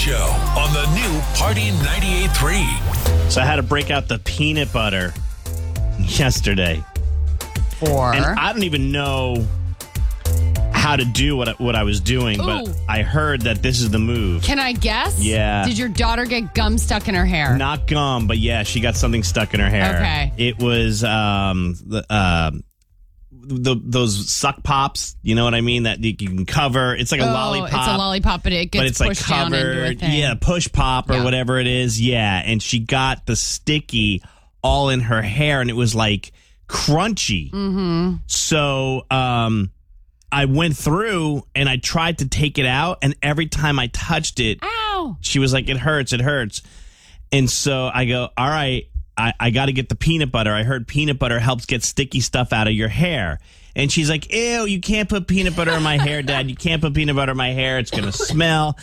Show on the new Party 98.3. So I had to break out the peanut butter yesterday. And I don't even know how to do what I was doing, but I heard that this is the move. Can I guess? Yeah. Did your daughter get gum stuck in her hair? Not gum, but yeah, she got something stuck in her hair. Okay. It was those suck pops, you know what I mean? That you can cover. It's like a lollipop. It's a lollipop, but it gets pushed down into a thing. Yeah, push pop or whatever it is. Yeah, and she got the sticky all in her hair, and it was like crunchy. Mm-hmm. So I went through and I tried to take it out, and every time I touched it, ow! She was like, it hurts. And so I go, all right, I got to get the peanut butter. I heard peanut butter helps get sticky stuff out of your hair. And she's like, ew, you can't put peanut butter in my hair, Dad. You can't put peanut butter in my hair. It's going to smell.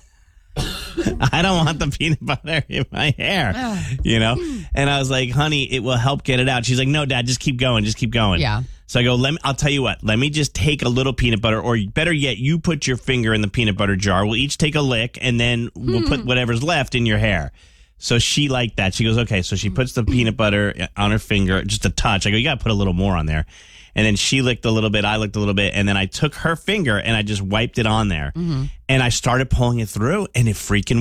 I don't want the peanut butter in my hair, you know? And I was like, honey, it will help get it out. She's like, no, Dad, just keep going. Yeah. So I go, I'll tell you what, let me just take a little peanut butter, or better yet, you put your finger in the peanut butter jar. We'll each take a lick, and then we'll put whatever's left in your hair. So she liked that. She goes, okay. So she puts the peanut butter on her finger, just a touch. I go, you got to put a little more on there. And then she licked a little bit, I licked a little bit, and then I took her finger and I just wiped it on there. Mm-hmm. And I started pulling it through, and it freaking